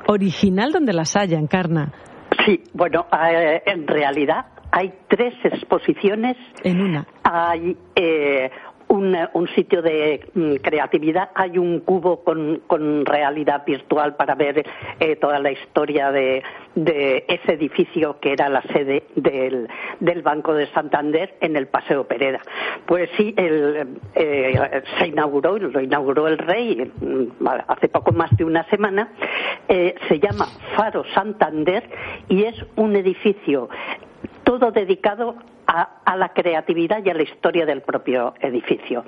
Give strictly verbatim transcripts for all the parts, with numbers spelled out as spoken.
original donde las haya, Encarna. Sí, bueno, eh, en realidad hay tres exposiciones. En una. Hay eh, un, un sitio de mm, creatividad, hay un cubo con, con realidad virtual para ver eh, toda la historia de, de ese edificio que era la sede del, del Banco de Santander en el Paseo Pereda. Pues sí, el, eh, se inauguró, lo inauguró el rey hace poco más de una semana. Eh, se llama Faro Santander y es un edificio todo dedicado a, a la creatividad y a la historia del propio edificio.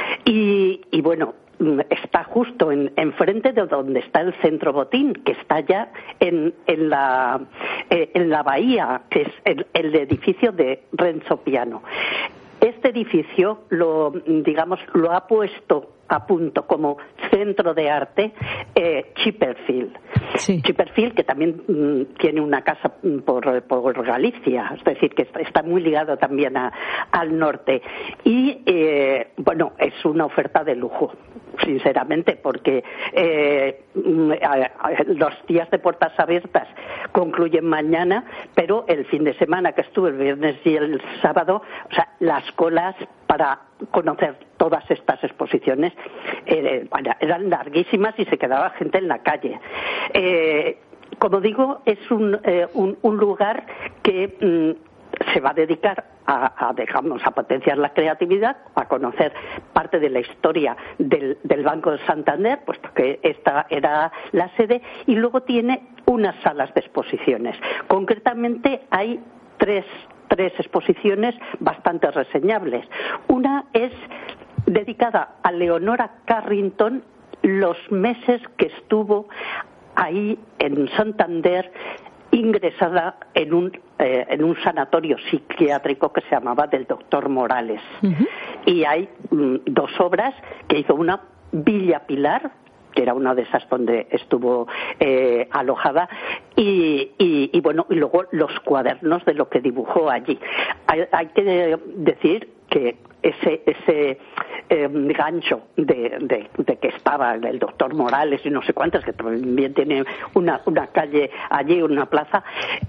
Y, y bueno, está justo en, enfrente de donde está el Centro Botín, que está ya en, en, la, eh, en la bahía, que es el, el edificio de Renzo Piano. Este edificio lo, digamos, lo ha puesto a punto como centro de arte eh, Chipperfield. Sí. Chipperfield, que también mm, tiene una casa por, por Galicia, es decir, que está, está muy ligado también a, al norte. Y, eh, bueno, es una oferta de lujo, sinceramente, porque eh, los días de puertas abiertas concluyen mañana, pero el fin de semana que estuve, el viernes y el sábado, o sea, las colas para conocer todas estas exposiciones eh, eran larguísimas y se quedaba gente en la calle. Eh, como digo, es un, eh, un, un lugar que mm, se va a dedicar a, a, digamos, a potenciar la creatividad, a conocer parte de la historia del, del Banco de Santander, puesto que esta era la sede, y luego tiene unas salas de exposiciones. Concretamente hay tres tres exposiciones bastante reseñables. Una es dedicada a Leonora Carrington, los meses que estuvo ahí en Santander ingresada en un eh, en un sanatorio psiquiátrico que se llamaba del doctor Morales. Uh-huh. Y hay mm, dos obras que hizo, una Villa Pilar, que era una de esas donde estuvo eh, alojada, y, y, y bueno, y luego los cuadernos de lo que dibujó allí. Hay, hay que decir que ese ese eh, gancho de, de, de que estaba el doctor Morales y no sé cuántas, que también tiene una, una calle allí, una plaza,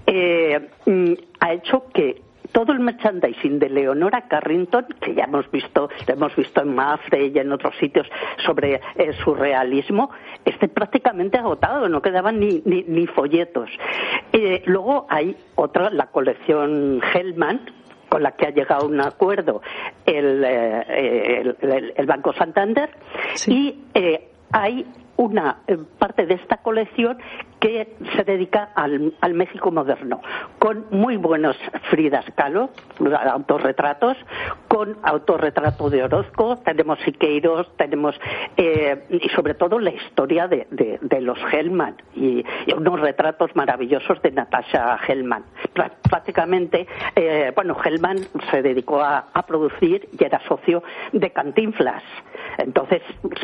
eh, ha hecho que todo el merchandising de Leonora Carrington, que ya hemos visto, lo hemos visto en Mafre y en otros sitios sobre el surrealismo, esté prácticamente agotado, no quedaban ni, ni, ni folletos. Eh, luego hay otra, la colección Hellman, con la que ha llegado a un acuerdo el, eh, el, el, el Banco Santander, sí. Y eh, hay una parte de esta colección que se dedica al, al México moderno, con muy buenos Fridas Kahlo, autorretratos, con autorretrato de Orozco, tenemos Siqueiros, tenemos eh, y sobre todo la historia de, de, de los Hellman y, y unos retratos maravillosos de Natasha Hellman. Prá, prácticamente, eh, bueno, Hellman se dedicó a, a producir y era socio de Cantinflas. Entonces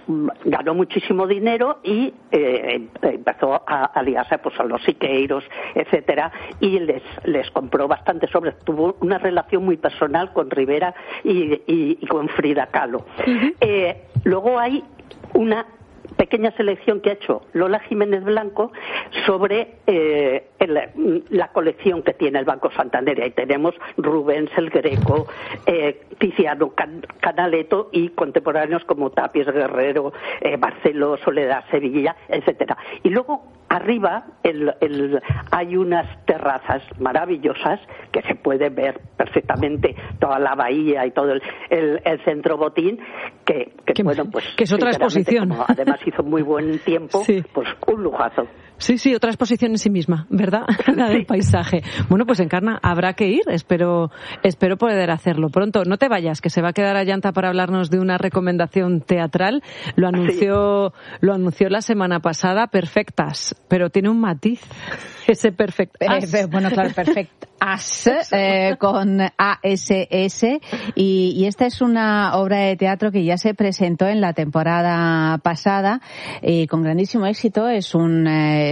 ganó muchísimo dinero y eh, empezó a aliarse pues a los Siqueiros, etcétera, y les les compró bastante sobres. Tuvo una relación muy personal con Rivera y, y, y con Frida Kahlo. Uh-huh. Eh, luego hay una pequeña selección que ha hecho Lola Jiménez Blanco sobre eh, el, la colección que tiene el Banco Santander. Ahí tenemos Rubens, El Greco, eh, Tiziano, Can, Canaletto y contemporáneos como Tapies, Guerrero, eh, Barceló, Soledad, Sevilla, etcétera. Y luego arriba el, el, hay unas terrazas maravillosas que se puede ver perfectamente toda la bahía y todo el, el, el centro Botín, que, que bueno, pues que es otra exposición. Como además hizo muy buen tiempo, sí. Pues un lujazo. Sí, sí, otra exposición en sí misma, ¿verdad? La del sí. paisaje. Bueno, pues Encarna, habrá que ir, espero espero poder hacerlo pronto. No te vayas, que se va a quedar Ayanta para hablarnos de una recomendación teatral. Lo anunció sí. lo anunció la semana pasada, Perfectas, pero tiene un matiz, ese Perfectas. Eh, bueno, claro, Perfectas, eh, con A S S, y, y esta es una obra de teatro que ya se presentó en la temporada pasada, eh, con grandísimo éxito. Es un... Eh,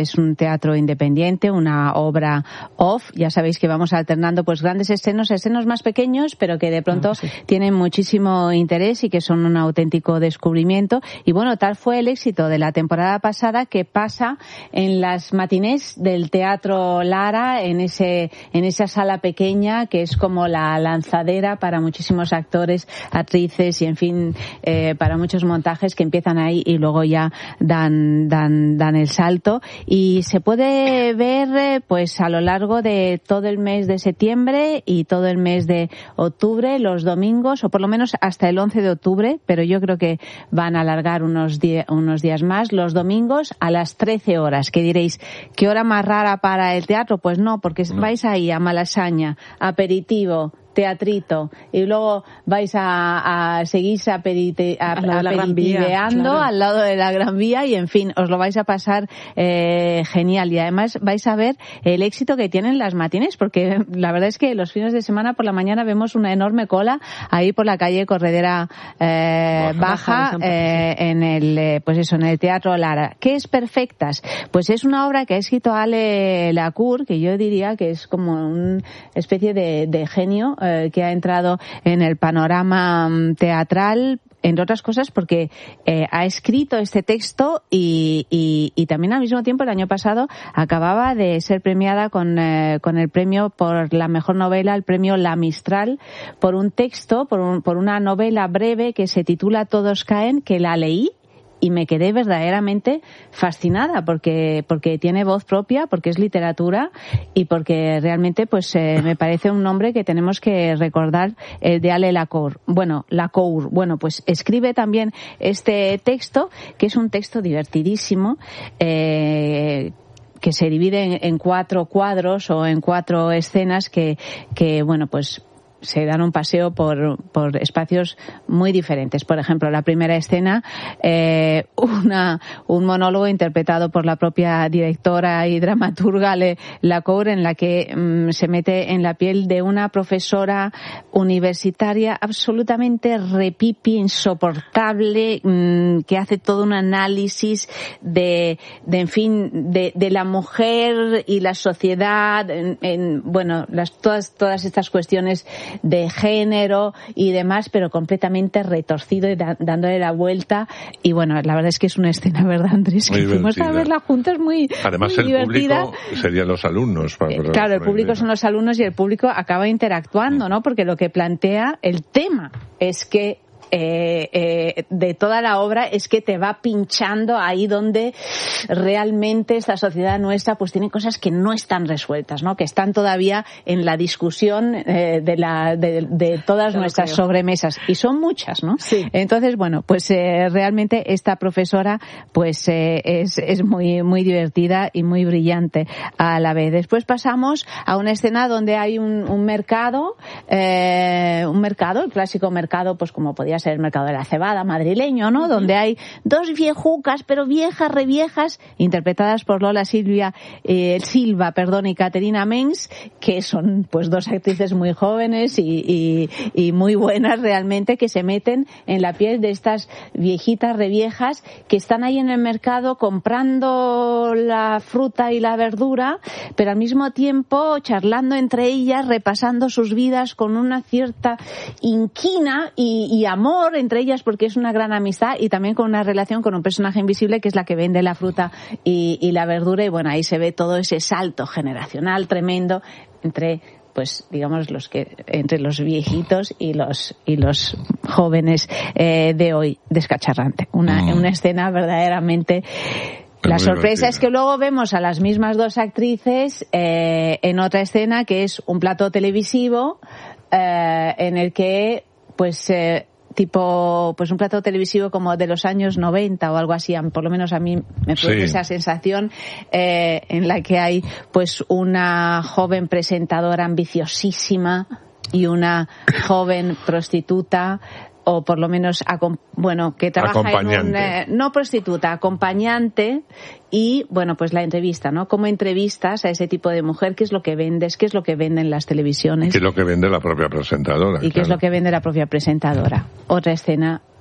es un teatro independiente, una obra off. Ya sabéis que vamos alternando pues grandes escenos, escenos más pequeños, pero que de pronto ah, sí. tienen muchísimo interés y que son un auténtico descubrimiento. Y bueno, tal fue el éxito de la temporada pasada que pasa en las matinés del Teatro Lara, en ese en esa sala pequeña que es como la lanzadera para muchísimos actores, actrices y en fin, eh, para muchos montajes que empiezan ahí y luego ya dan dan dan el salto. Y se puede ver eh, pues a lo largo de todo el mes de septiembre y todo el mes de octubre, los domingos, o por lo menos hasta el once de octubre, pero yo creo que van a alargar unos, die- unos días más, los domingos a las trece horas. Que diréis, ¿qué hora más rara para el teatro? Pues no, porque no. vais ahí a Malasaña, aperitivo, teatrito, y luego vais a, a seguir aperite, a, aperitiveando claro. al lado de la Gran Vía y en fin, os lo vais a pasar eh, genial. Y además vais a ver el éxito que tienen las matines, porque la verdad es que los fines de semana por la mañana vemos una enorme cola ahí por la calle Corredera eh, Baja, Baja eh, en el eh, pues eso, en el Teatro Lara. ¿Qué es Perfectas? Pues es una obra que ha escrito Ale Lacour, que yo diría que es como una especie de, de genio que ha entrado en el panorama teatral, entre otras cosas porque eh, ha escrito este texto y, y, y también al mismo tiempo el año pasado acababa de ser premiada con, eh, con el premio por la mejor novela, el premio La Mistral, por un texto, por, un, por una novela breve que se titula Todos caen, que la leí y me quedé verdaderamente fascinada porque porque tiene voz propia, porque es literatura y porque realmente pues eh, me parece un nombre que tenemos que recordar, el de Ale Lacour. Bueno, Lacour, bueno, pues escribe también este texto, que es un texto divertidísimo, eh, que se divide en, en cuatro cuadros o en cuatro escenas que, que bueno, pues se dan un paseo por, por espacios muy diferentes. Por ejemplo, la primera escena, eh, una, un monólogo interpretado por la propia directora y dramaturga Le Lacour, en la que mmm, se mete en la piel de una profesora universitaria absolutamente repipi, insoportable, mmm, que hace todo un análisis de, de en fin, de, de la mujer y la sociedad, en, en bueno, las, todas, todas estas cuestiones de género y demás, pero completamente retorcido y da, dándole la vuelta. Y bueno, la verdad es que es una escena, ¿verdad, Andrés? Muy que fuimos a verla juntos, muy, Además, muy el divertida. Público serían los alumnos. Para, para, claro, el para público son los alumnos y el público acaba interactuando, ¿no? Porque lo que plantea el tema es que Eh, eh, de toda la obra es que te va pinchando ahí donde realmente esta sociedad nuestra pues tiene cosas que no están resueltas, ¿no? Que están todavía en la discusión eh, de la de, de todas claro, nuestras creo. sobremesas, y son muchas, ¿no? Sí. Entonces, bueno, pues eh, realmente esta profesora pues eh, es es muy muy divertida y muy brillante a la vez. Después pasamos a una escena donde hay un, un mercado, eh, un mercado, el clásico mercado, pues como podía ser el mercado de la cebada madrileño, ¿no? Uh-huh. Donde hay dos viejucas, pero viejas, reviejas, interpretadas por Lola Silvia, eh, Silva, perdón, y Caterina Mengs, que son pues dos actrices muy jóvenes y, y, y muy buenas realmente, que se meten en la piel de estas viejitas reviejas que están ahí en el mercado comprando la fruta y la verdura, pero al mismo tiempo charlando entre ellas, repasando sus vidas con una cierta inquina y, y amor entre ellas, porque es una gran amistad, y también con una relación con un personaje invisible que es la que vende la fruta y, y la verdura. Y bueno, ahí se ve todo ese salto generacional tremendo entre pues digamos los que entre los viejitos y los y los jóvenes eh, de hoy. Descacharrante, una, mm. una escena verdaderamente. La sorpresa es que luego vemos a las mismas dos actrices eh, en otra escena que es un plató televisivo eh, en el que pues eh, tipo pues un plato televisivo como de los años noventa o algo así, por lo menos a mí me produce sí. esa sensación, eh, en la que hay pues una joven presentadora ambiciosísima y una joven prostituta, o por lo menos bueno que trabaja en un eh, no prostituta, acompañante. Y bueno, pues la entrevista, ¿no? ¿Cómo entrevistas a ese tipo de mujer? ¿Qué es lo que vendes? ¿Qué es lo que venden las televisiones? ¿Qué es lo que vende la propia presentadora? ¿Y claro. qué es lo que vende la propia presentadora? Otra escena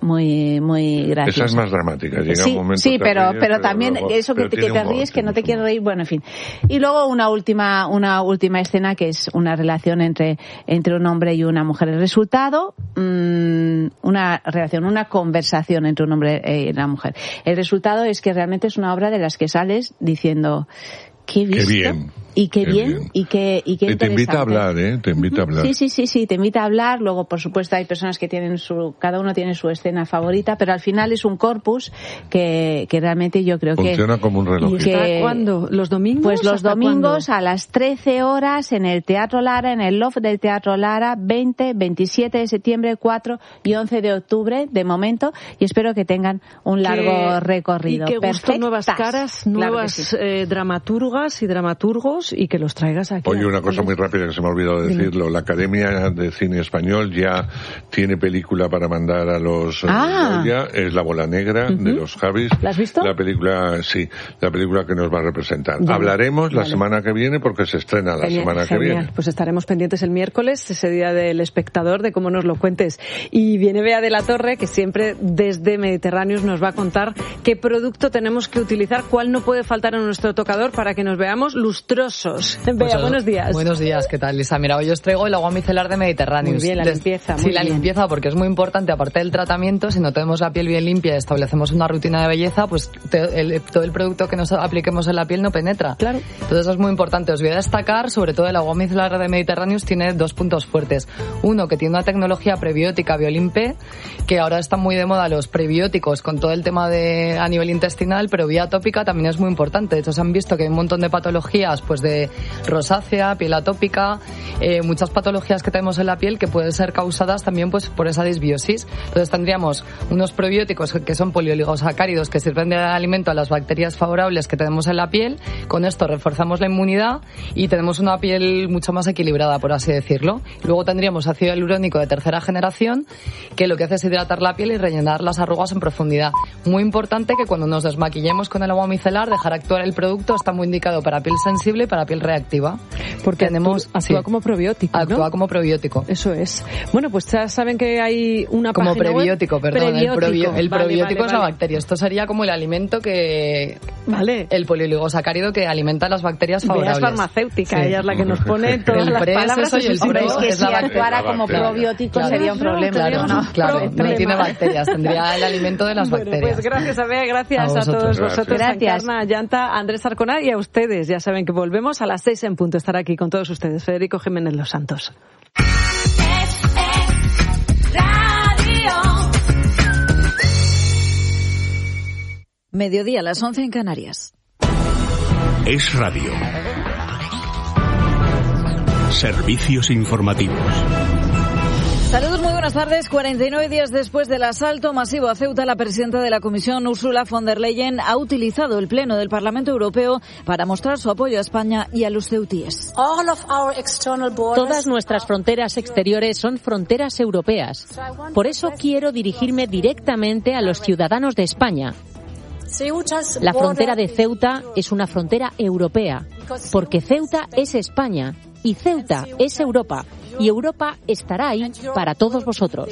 muy muy graciosa. Esa es más dramática, llega sí, un momento sí, pero ríes, pero también luego, eso que, pero te, que te humor, ríes, que no te humor. quieres reír, bueno, en fin. Y luego una última una última escena que es una relación entre entre un hombre y una mujer. El resultado, mmm, una relación, una conversación entre un hombre y una mujer. El resultado es que realmente es una obra de las que sales diciendo qué visto, qué bien. Y qué, qué bien, bien, y qué, y qué y te invita a hablar, ¿eh? Te invita a hablar. Sí, sí, sí, sí, te invita a hablar. Luego, por supuesto, hay personas que tienen su, cada uno tiene su escena favorita, pero al final es un corpus que, que realmente yo creo Funciona que... Funciona como un reloj. ¿Y hasta cuándo? ¿Los domingos? Pues los domingos cuándo? a las trece horas en el Teatro Lara, en el loft del Teatro Lara, veinte, veintisiete de septiembre, cuatro y once de octubre, de momento, y espero que tengan un largo que, recorrido. Y que gusto, nuevas caras, claro nuevas sí. eh, dramaturgas y dramaturgos, y que los traigas aquí. Oye, una cosa muy rápida que se me ha olvidado decirlo. La Academia de Cine Español ya tiene película para mandar a los ah. Goya, es La Bola Negra, uh-huh. de los Javis. ¿La has visto? La película, sí, la película que nos va a representar. Ya. Hablaremos la vale. semana que viene porque se estrena la genial, semana que genial. viene. Pues estaremos pendientes el miércoles, ese día del espectador, de cómo nos lo cuentes. Y viene Bea de la Torre, que siempre desde Mediterráneos nos va a contar qué producto tenemos que utilizar, cuál no puede faltar en nuestro tocador para que nos veamos lustrosos. Bea, pues, buenos días. Buenos días, ¿qué tal, Lisa? Mira, hoy os traigo el agua micelar de Mediterráneos. Muy bien, la limpieza. Muy sí, la bien. limpieza, porque es muy importante, aparte del tratamiento, si no tenemos la piel bien limpia y establecemos una rutina de belleza, pues te, el, todo el producto que nos apliquemos en la piel no penetra. Claro. Entonces eso es muy importante. Os voy a destacar, sobre todo el agua micelar de Mediterráneos tiene dos puntos fuertes. Uno, que tiene una tecnología prebiótica Biolimpe, que ahora están muy de moda los prebióticos con todo el tema de a nivel intestinal, pero vía tópica también es muy importante. De hecho, se han visto que hay un montón de patologías, pues de rosácea, piel atópica, eh, muchas patologías que tenemos en la piel que pueden ser causadas también pues por esa disbiosis. Entonces tendríamos unos probióticos que son polioligosacáridos que sirven de alimento a las bacterias favorables que tenemos en la piel. Con esto reforzamos la inmunidad y tenemos una piel mucho más equilibrada, por así decirlo. Luego tendríamos ácido hialurónico de tercera generación, que lo que hace es hidratar la piel y rellenar las arrugas en profundidad. Muy importante que cuando nos desmaquillemos con el agua micelar, dejar actuar el producto. Está muy indicado para piel sensible y para piel reactiva. Porque tenemos actúa sí, como probiótico, ¿no? Actúa como probiótico. Eso es. Bueno, pues ya saben que hay una como página prebiótico, web. perdón. Prebiótico. El, probio, el vale, probiótico vale, es la vale. bacteria. Esto sería como el alimento que... Vale. El polioligosacárido que alimenta las bacterias favorables. Bea es farmacéutica, sí. Ella es la que nos pone todas el las pre palabras. Es eso y el Hombre, es que es si la actuara como claro, probiótico claro, sería un problema. Claro, ¿no? claro, problema. no tiene bacterias, tendría el alimento de las bueno, bacterias. Pues gracias a Bea, gracias a, a, a todos vosotros, gracias. Encarna, Yanta, Andrés Arconada y a ustedes. Ya saben que volvemos a las seis en punto. Estar aquí con todos ustedes. Federico Jiménez Los Santos. Mediodía a las once en Canarias. Es Radio. Servicios informativos. Saludos, muy buenas tardes. cuarenta y nueve días después del asalto masivo a Ceuta, la presidenta de la Comisión, Ursula von der Leyen, ha utilizado el Pleno del Parlamento Europeo para mostrar su apoyo a España y a los ceutíes. Todas nuestras fronteras exteriores son fronteras europeas. Por eso quiero dirigirme directamente a los ciudadanos de España. La frontera de Ceuta es una frontera europea, porque Ceuta es España y Ceuta es Europa, y Europa estará ahí para todos vosotros.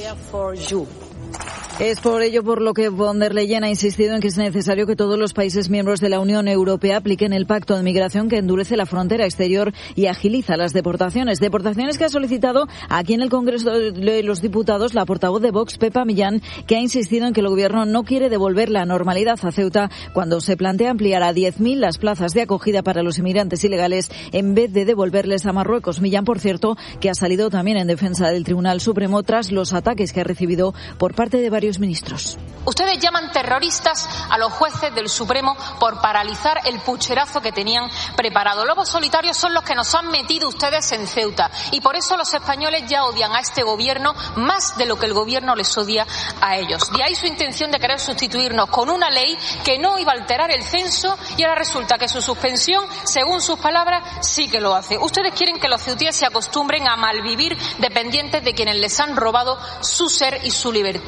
Es por ello por lo que von der Leyen ha insistido en que es necesario que todos los países miembros de la Unión Europea apliquen el pacto de migración que endurece la frontera exterior y agiliza las deportaciones. Deportaciones que ha solicitado aquí en el Congreso de los Diputados la portavoz de Vox, Pepa Millán, que ha insistido en que el Gobierno no quiere devolver la normalidad a Ceuta cuando se plantea ampliar a diez mil las plazas de acogida para los inmigrantes ilegales en vez de devolverles a Marruecos. Millán, por cierto, que ha salido también en defensa del Tribunal Supremo tras los ataques que ha recibido por parte de varios ministros. Ustedes llaman terroristas a los jueces del Supremo por paralizar el pucherazo que tenían preparado. Lobos solitarios son los que nos han metido ustedes en Ceuta y por eso los españoles ya odian a este gobierno más de lo que el gobierno les odia a ellos. De ahí su intención de querer sustituirnos con una ley que no iba a alterar el censo y ahora resulta que su suspensión, según sus palabras, sí que lo hace. Ustedes quieren que los ceutíes se acostumbren a malvivir dependientes de quienes les han robado su ser y su libertad.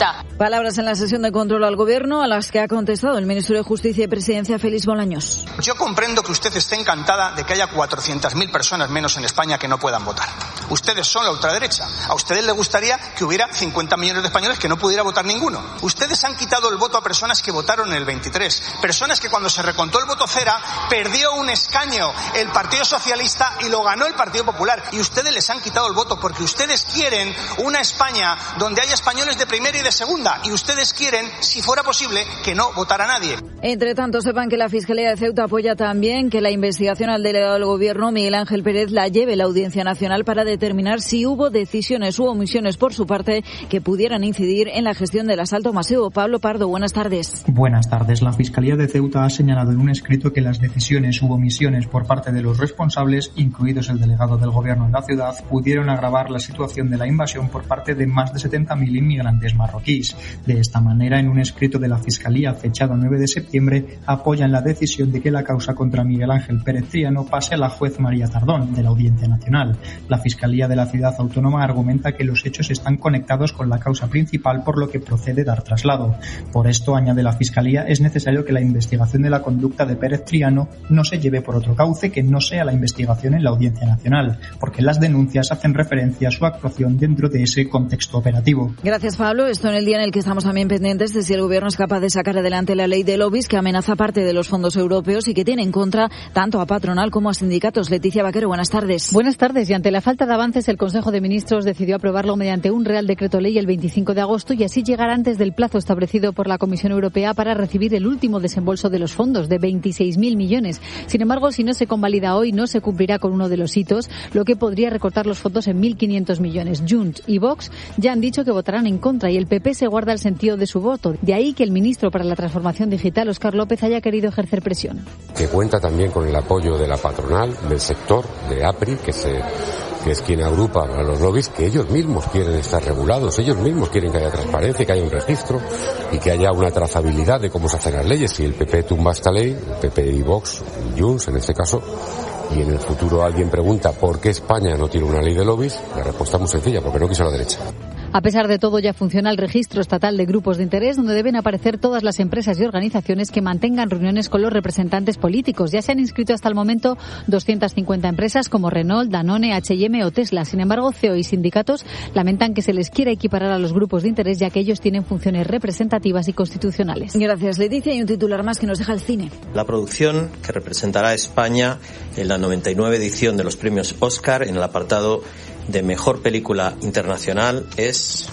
Palabras en la sesión de control al Gobierno a las que ha contestado el ministro de Justicia y Presidencia, Félix Bolaños. Yo comprendo que usted esté encantada de que haya cuatrocientas mil personas menos en España que no puedan votar. Ustedes son la ultraderecha. A ustedes les gustaría que hubiera cincuenta millones de españoles que no pudiera votar ninguno. Ustedes han quitado el voto a personas que votaron en el veintitrés. Personas que cuando se recontó el voto cera perdió un escaño el Partido Socialista y lo ganó el Partido Popular. Y ustedes les han quitado el voto porque ustedes quieren una España donde haya españoles de primera y de segunda. Y ustedes quieren, si fuera posible, que no votara nadie. Entre tanto, sepan que la Fiscalía de Ceuta apoya también que la investigación al delegado del Gobierno, Miguel Ángel Pérez, la lleve la Audiencia Nacional para determinar si hubo decisiones u omisiones por su parte que pudieran incidir en la gestión del asalto masivo. Pablo Pardo, buenas tardes. Buenas tardes. La Fiscalía de Ceuta ha señalado en un escrito que las decisiones u omisiones por parte de los responsables, incluidos el delegado del Gobierno en la ciudad, pudieron agravar la situación de la invasión por parte de más de setenta mil inmigrantes marroquíes. De esta manera, en un escrito de la Fiscalía fechado nueve de septiembre, apoyan la decisión de que la causa contra Miguel Ángel Pérez Triano pase a la juez María Tardón, de la Audiencia Nacional. La Fiscalía de la Ciudad Autónoma argumenta que los hechos están conectados con la causa principal, por lo que procede dar traslado. Por esto, añade la Fiscalía, es necesario que la investigación de la conducta de Pérez Triano no se lleve por otro cauce que no sea la investigación en la Audiencia Nacional, porque las denuncias hacen referencia a su actuación dentro de ese contexto operativo. Gracias, Pablo. Esto en el día en el que estamos también pendientes de si el Gobierno es capaz de sacar adelante la ley de lobbies que amenaza parte de los fondos europeos y que tiene en contra tanto a patronal como a sindicatos. Leticia Vaquero, buenas tardes. Buenas tardes. Y ante la falta de avances, el Consejo de Ministros decidió aprobarlo mediante un Real Decreto Ley el veinticinco de agosto y así llegar antes del plazo establecido por la Comisión Europea para recibir el último desembolso de los fondos, de veintiséis mil millones. Sin embargo, si no se convalida hoy, no se cumplirá con uno de los hitos, lo que podría recortar los fondos en mil quinientos millones. Junts y Vox ya han dicho que votarán en contra y el P P se guarda el sentido de su voto. De ahí que el ministro para la Transformación Digital, Óscar López, haya querido ejercer presión. Que cuenta también con el apoyo de la patronal, del sector, de APRI, que se que es quien agrupa a los lobbies, que ellos mismos quieren estar regulados, ellos mismos quieren que haya transparencia, que haya un registro y que haya una trazabilidad de cómo se hacen las leyes. Si el P P tumba esta ley, el P P y Vox, Junts en este caso, y en el futuro alguien pregunta por qué España no tiene una ley de lobbies, la respuesta es muy sencilla, porque no quiso la derecha. A pesar de todo, ya funciona el registro estatal de grupos de interés, donde deben aparecer todas las empresas y organizaciones que mantengan reuniones con los representantes políticos. Ya se han inscrito hasta el momento doscientas cincuenta empresas como Renault, Danone, H y M o Tesla. Sin embargo, C E O y sindicatos lamentan que se les quiera equiparar a los grupos de interés, ya que ellos tienen funciones representativas y constitucionales. Gracias, Leticia. Y un titular más que nos deja el cine. La producción que representará a España en la noventa y nueve edición de los premios Oscar en el apartado de Mejor Película Internacional es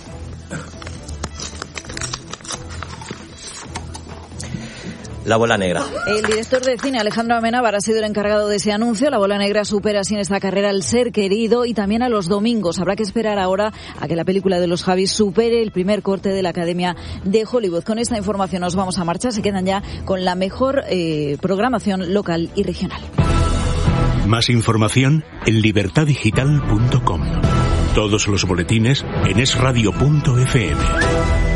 La Bola Negra. El director de cine Alejandro Amenábar ha sido el encargado de ese anuncio. La Bola Negra supera así en esta carrera al Ser Querido y también a Los Domingos. Habrá que esperar ahora a que la película de los Javis supere el primer corte de la Academia de Hollywood. Con esta información nos vamos a marchar. Se quedan ya con la mejor eh, programación local y regional. Más información en libertad digital punto com. Todos los boletines en es radio punto efe eme.